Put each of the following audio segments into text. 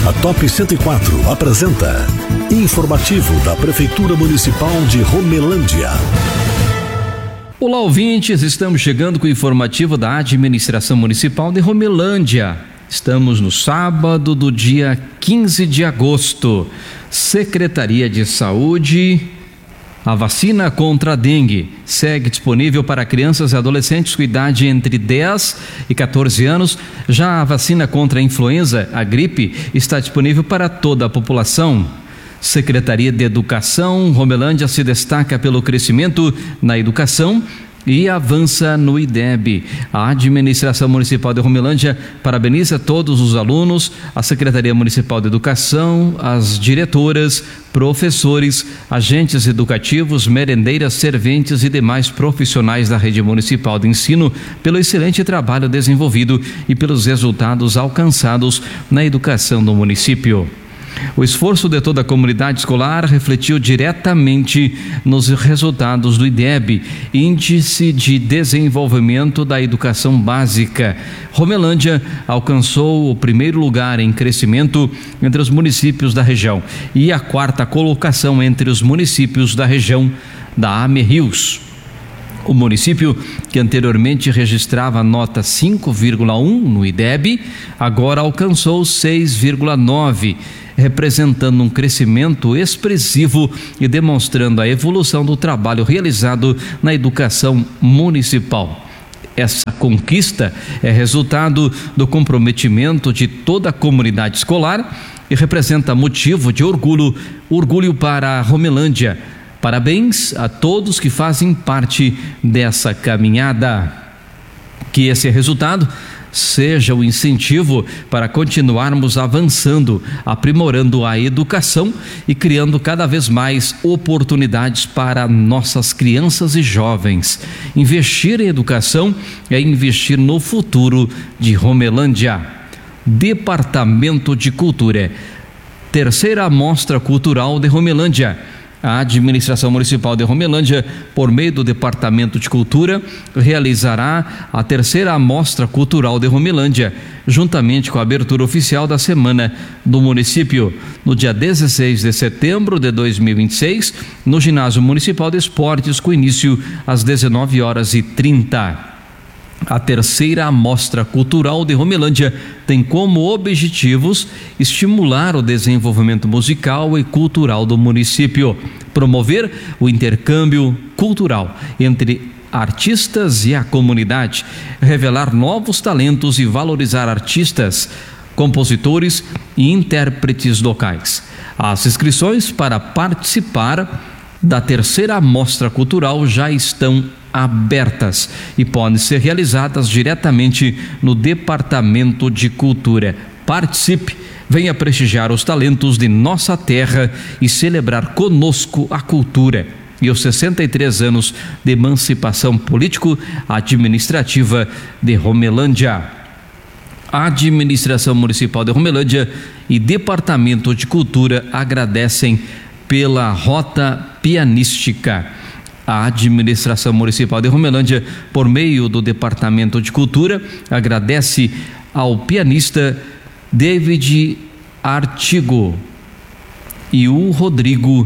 A Top 104 apresenta Informativo da Prefeitura Municipal de Romelândia. Olá, ouvintes, estamos chegando com o informativo da Administração Municipal de Romelândia. Estamos no sábado do dia 15 de agosto. Secretaria de Saúde. A vacina contra a dengue segue disponível para crianças e adolescentes com idade entre 10 e 14 anos. Já a vacina contra a influenza, a gripe, está disponível para toda a população. Secretaria de Educação, Romelândia se destaca pelo crescimento na educação e avança no IDEB. A Administração Municipal de Romelândia parabeniza todos os alunos, a Secretaria Municipal de Educação, as diretoras, professores, agentes educativos, merendeiras, serventes e demais profissionais da rede municipal de ensino pelo excelente trabalho desenvolvido e pelos resultados alcançados na educação do município. O esforço de toda a comunidade escolar refletiu diretamente nos resultados do IDEB, Índice de Desenvolvimento da Educação Básica. Romelândia alcançou o primeiro lugar em crescimento entre os municípios da região e a quarta colocação entre os municípios da região da AME-Rios. O município, que anteriormente registrava nota 5,1 no IDEB, agora alcançou 6,9, representando um crescimento expressivo e demonstrando a evolução do trabalho realizado na educação municipal. Essa conquista é resultado do comprometimento de toda a comunidade escolar e representa motivo de orgulho para a Romelândia. Parabéns a todos que fazem parte dessa caminhada. Que esse resultado seja o incentivo para continuarmos avançando, aprimorando a educação e criando cada vez mais oportunidades para nossas crianças e jovens. Investir em educação é investir no futuro de Romelândia. Departamento de Cultura. Terceira Mostra Cultural de Romelândia. A Administração Municipal de Romelândia, por meio do Departamento de Cultura, realizará a terceira Mostra Cultural de Romelândia, juntamente com a abertura oficial da Semana do Município, no dia 16 de setembro de 2026, no Ginásio Municipal de Esportes, com início às 19h30. A terceira Mostra Cultural de Romelândia tem como objetivos estimular o desenvolvimento musical e cultural do município, promover o intercâmbio cultural entre artistas e a comunidade, revelar novos talentos e valorizar artistas, compositores e intérpretes locais. As inscrições para participar da terceira Mostra Cultural já estão abertas e podem ser realizadas diretamente no Departamento de Cultura. Participe, venha prestigiar os talentos de nossa terra e celebrar conosco a cultura e os 63 anos de emancipação político-administrativa de Romelândia. A Administração Municipal de Romelândia e Departamento de Cultura agradecem pela rota pianística. A Administração Municipal de Romelândia, por meio do Departamento de Cultura, agradece ao pianista David Artigo e o Rodrigo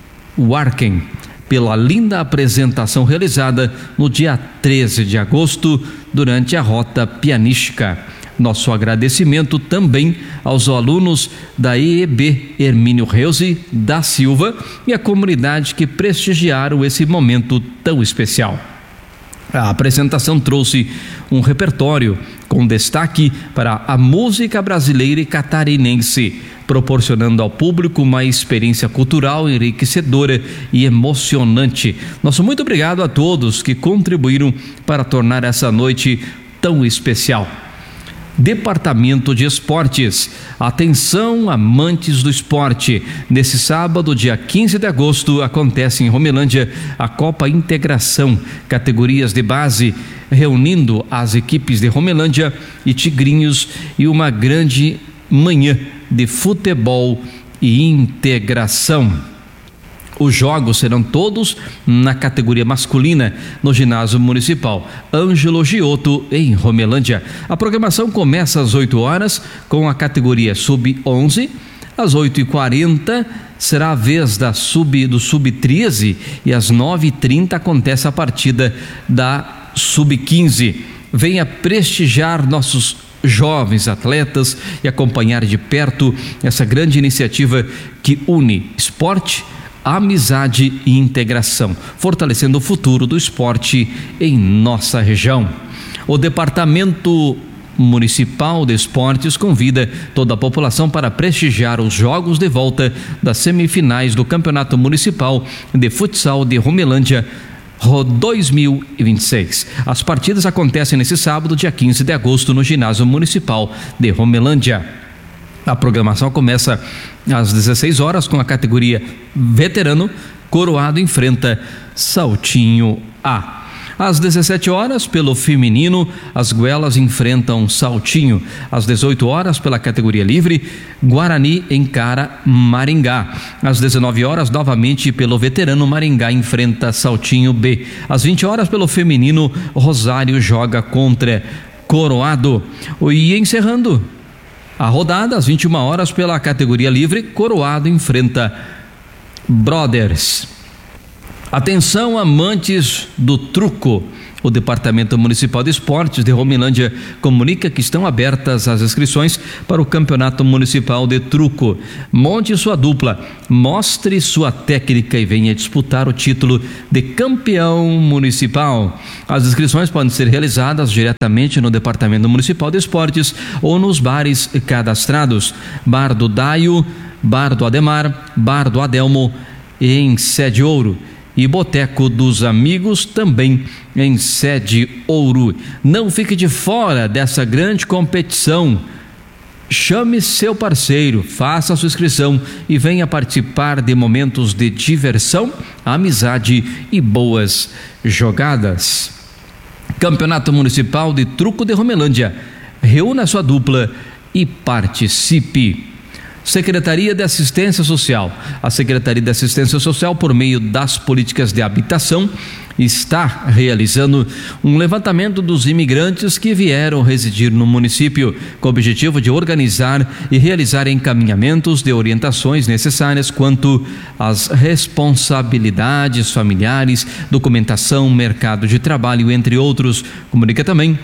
Warken pela linda apresentação realizada no dia 13 de agosto durante a rota pianística. Nosso agradecimento também aos alunos da EEB Hermínio Reuse da Silva e a comunidade que prestigiaram esse momento tão especial. A apresentação trouxe um repertório com destaque para a música brasileira e catarinense, proporcionando ao público uma experiência cultural enriquecedora e emocionante. Nosso muito obrigado a todos que contribuíram para tornar essa noite tão especial. Departamento de Esportes. Atenção, amantes do esporte. Nesse sábado, dia 15 de agosto, acontece em Romelândia a Copa Integração, categorias de base, reunindo as equipes de Romelândia e Tigrinhos e uma grande manhã de futebol e integração. Os jogos serão todos na categoria masculina no ginásio municipal Ângelo Giotto, em Romelândia. A programação começa às 8 horas com a categoria sub-11. Às 8h40 será a vez do sub-13 e às 9h30 acontece a partida da sub-15. Venha prestigiar nossos jovens atletas e acompanhar de perto essa grande iniciativa que une esporte, amizade e integração, fortalecendo o futuro do esporte em nossa região. O Departamento Municipal de Esportes convida toda a população para prestigiar os jogos de volta das semifinais do Campeonato Municipal de Futsal de Romelândia 2026. As partidas acontecem nesse sábado, dia 15 de agosto, no ginásio municipal de Romelândia. A programação começa às 16 horas com a categoria veterano. Coroado enfrenta Saltinho A. Às 17 horas, pelo feminino, as Guelas enfrentam Saltinho. Às 18 horas, pela categoria livre, Guarani encara Maringá. Às 19 horas, novamente pelo veterano, Maringá enfrenta Saltinho B. Às 20 horas, pelo feminino, Rosário joga contra Coroado. E encerrando a rodada, às 21 horas, pela categoria livre, Coroado enfrenta Brothers. Atenção, amantes do truco. O Departamento Municipal de Esportes de Romelândia comunica que estão abertas as inscrições para o Campeonato Municipal de Truco. Monte sua dupla, mostre sua técnica e venha disputar o título de campeão municipal. As inscrições podem ser realizadas diretamente no Departamento Municipal de Esportes ou nos bares cadastrados: Bar do Daio, Bar do Ademar, Bar do Adelmo em Sede Ouro e Boteco dos Amigos também em Sede Ouro. Não fique de fora dessa grande competição. Chame seu parceiro, faça sua inscrição e venha participar de momentos de diversão, amizade e boas jogadas. Campeonato Municipal de Truco de Romelândia. Reúna sua dupla e participe. Secretaria de Assistência Social. A Secretaria de Assistência Social, por meio das políticas de habitação, está realizando um levantamento dos imigrantes que vieram residir no município, com o objetivo de organizar e realizar encaminhamentos de orientações necessárias quanto às responsabilidades familiares, documentação, mercado de trabalho, entre outros. Comunica também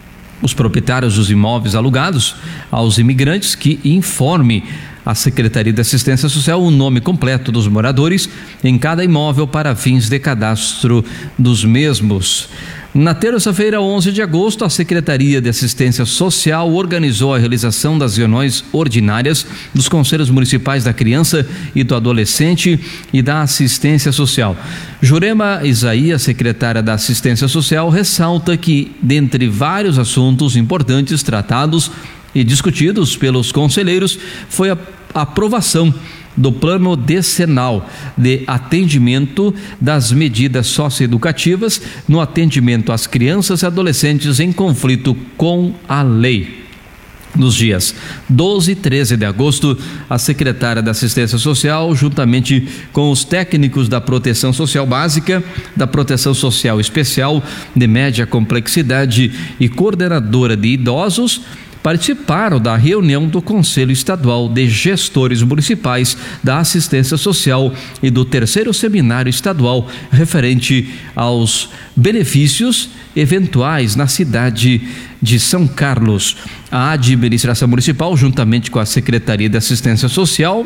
os proprietários dos imóveis alugados aos imigrantes que informe a Secretaria de Assistência Social o nome completo dos moradores em cada imóvel para fins de cadastro dos mesmos. Na terça-feira, 11 de agosto, a Secretaria de Assistência Social organizou a realização das reuniões ordinárias dos Conselhos Municipais da Criança e do Adolescente e da Assistência Social. Jurema Isaías, secretária da Assistência Social, ressalta que, dentre vários assuntos importantes tratados e discutidos pelos conselheiros, foi a aprovação do plano decenal de atendimento das medidas socioeducativas no atendimento às crianças e adolescentes em conflito com a lei. Nos dias 12 e 13 de agosto, a secretária da Assistência Social, juntamente com os técnicos da Proteção Social Básica, da Proteção Social Especial de Média Complexidade e coordenadora de idosos, participaram da reunião do Conselho Estadual de Gestores Municipais da Assistência Social e do terceiro seminário estadual referente aos benefícios eventuais na cidade de São Carlos. A administração municipal, juntamente com a Secretaria de Assistência Social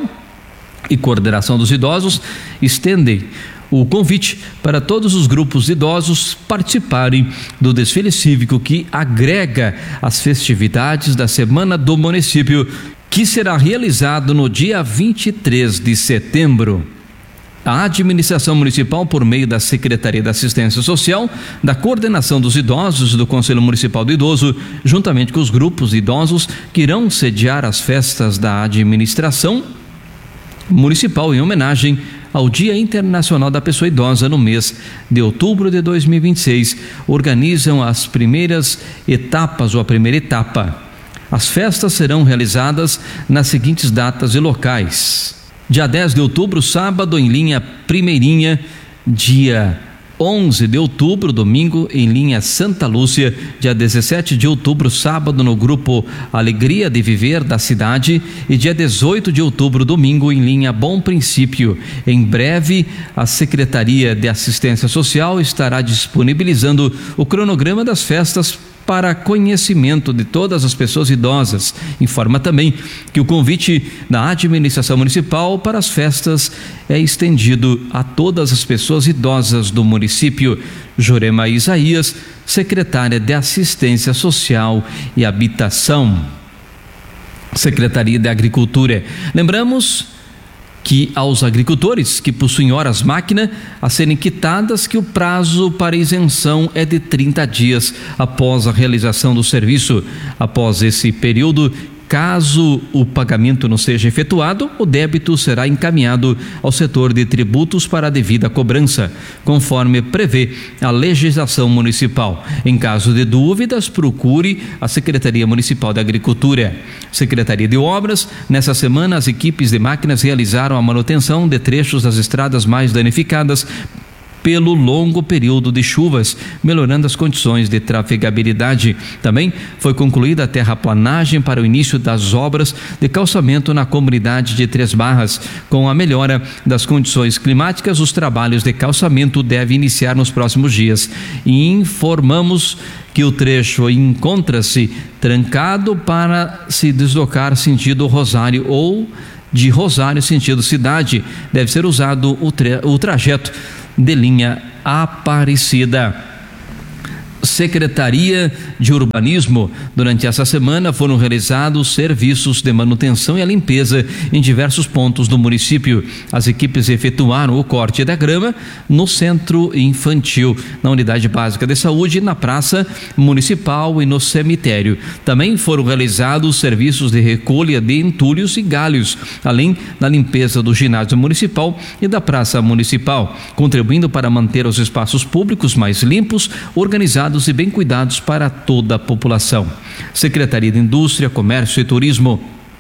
e Coordenação dos Idosos, estendem o convite para todos os grupos de idosos participarem do desfile cívico que agrega as festividades da Semana do Município, que será realizado no dia 23 de setembro. A administração municipal, por meio da Secretaria da Assistência Social, da Coordenação dos Idosos e do Conselho Municipal do Idoso, juntamente com os grupos de idosos que irão sediar as festas da administração municipal em homenagem ao Dia Internacional da Pessoa Idosa no mês de outubro de 2026, organizam as primeiras etapas ou a primeira etapa. As festas serão realizadas nas seguintes datas e locais: Dia 10 de outubro, sábado, em linha Primeirinha. Dia 11 de outubro, domingo, em linha Santa Lúcia. Dia 17 de outubro, sábado, no grupo Alegria de Viver da cidade. E dia 18 de outubro, domingo, em linha Bom Princípio. Em breve, a Secretaria de Assistência Social estará disponibilizando o cronograma das festas para conhecimento de todas as pessoas idosas. Informa também que o convite da administração municipal para as festas é estendido a todas as pessoas idosas do município. Jurema Isaías, secretária de Assistência Social e Habitação. Secretaria de Agricultura. Lembramos que aos agricultores que possuem horas máquina a serem quitadas, que o prazo para isenção é de 30 dias após a realização do serviço. Após esse período, caso o pagamento não seja efetuado, o débito será encaminhado ao setor de tributos para a devida cobrança, conforme prevê a legislação municipal. Em caso de dúvidas, procure a Secretaria Municipal de Agricultura. Secretaria de Obras. Nessa semana, as equipes de máquinas realizaram a manutenção de trechos das estradas mais danificadas pelo longo período de chuvas, melhorando as condições de trafegabilidade. Também foi concluída a terraplanagem para o início das obras de calçamento na comunidade de Três Barras. Com a melhora das condições climáticas, os trabalhos de calçamento devem iniciar nos próximos dias. E informamos que o trecho encontra-se trancado para se deslocar sentido Rosário ou de Rosário sentido cidade. Deve ser usado o trajeto de linha Aparecida. Secretaria de Urbanismo. Durante essa semana foram realizados serviços de manutenção e a limpeza em diversos pontos do município. As equipes efetuaram o corte da grama no centro infantil, na unidade básica de saúde, na praça municipal e no cemitério. Também foram realizados serviços de recolha de entulhos e galhos, além da limpeza do ginásio municipal e da praça municipal, contribuindo para manter os espaços públicos mais limpos, organizados e bem cuidados para toda a população. Secretaria de Indústria, Comércio e Turismo.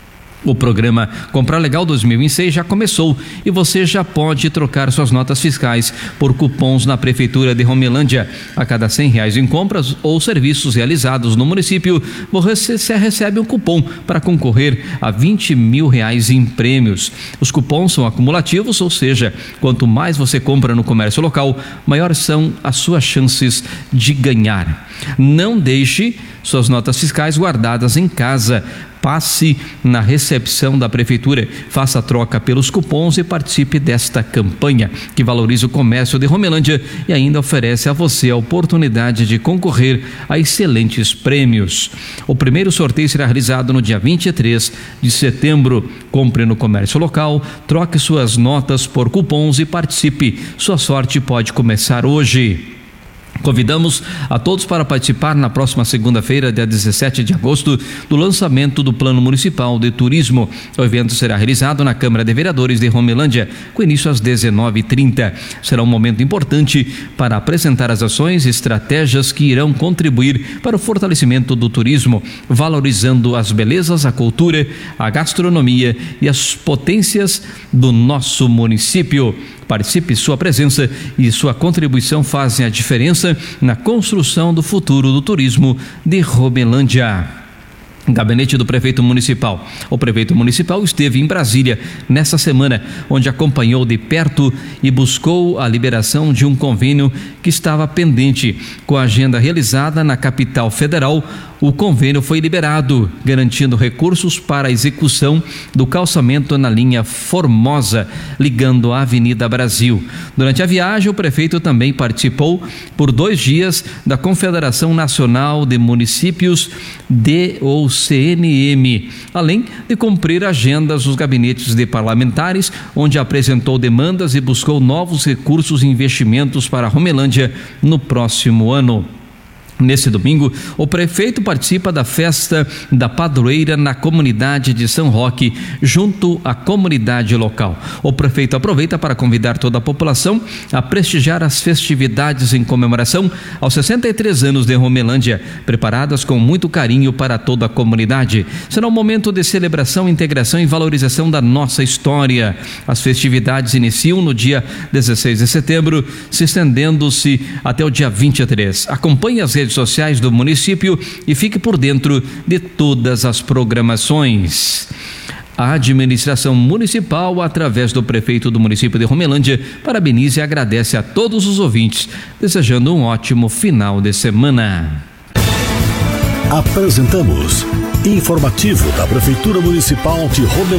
O programa Comprar Legal 2026 já começou e você já pode trocar suas notas fiscais por cupons na Prefeitura de Romelândia. A cada R$100 em compras ou serviços realizados no município, você recebe um cupom para concorrer a R$20 mil em prêmios. Os cupons são acumulativos, ou seja, quanto mais você compra no comércio local, maiores são as suas chances de ganhar. Não deixe suas notas fiscais guardadas em casa. Passe na recepção da Prefeitura, faça a troca pelos cupons e participe desta campanha que valoriza o comércio de Romelândia e ainda oferece a você a oportunidade de concorrer a excelentes prêmios. O primeiro sorteio será realizado no dia 23 de setembro. Compre no comércio local, troque suas notas por cupons e participe. Sua sorte pode começar hoje. Convidamos a todos para participar na próxima segunda-feira, dia 17 de agosto, do lançamento do Plano Municipal de Turismo. O evento será realizado na Câmara de Vereadores de Romelândia, com início às 19h30. Será um momento importante para apresentar as ações e estratégias que irão contribuir para o fortalecimento do turismo, valorizando as belezas, a cultura, a gastronomia e as potências do nosso município. Participe, sua presença e sua contribuição fazem a diferença na construção do futuro do turismo de Romelândia. Gabinete do Prefeito Municipal. O Prefeito Municipal esteve em Brasília nessa semana, onde acompanhou de perto e buscou a liberação de um convênio que estava pendente. Com a agenda realizada na capital federal, o convênio foi liberado, garantindo recursos para a execução do calçamento na linha Formosa, ligando a Avenida Brasil. Durante a viagem, o prefeito também participou por 2 dias da Confederação Nacional de Municípios ou CNM, além de cumprir agendas dos gabinetes de parlamentares, onde apresentou demandas e buscou novos recursos e investimentos para Romelândia no próximo ano. Nesse domingo, o prefeito participa da festa da padroeira na comunidade de São Roque, junto à comunidade local. O prefeito aproveita para convidar toda a população a prestigiar as festividades em comemoração aos 63 anos de Romelândia, preparadas com muito carinho para toda a comunidade. Será um momento de celebração, integração e valorização da nossa história. As festividades iniciam no dia 16 de setembro, se estendendo-se até o dia 23. Acompanhe as redes sociais do município e fique por dentro de todas as programações. A administração municipal, através do prefeito do município de Romelândia, parabeniza e agradece a todos os ouvintes, desejando um ótimo final de semana. Apresentamos Informativo da Prefeitura Municipal de Romelândia.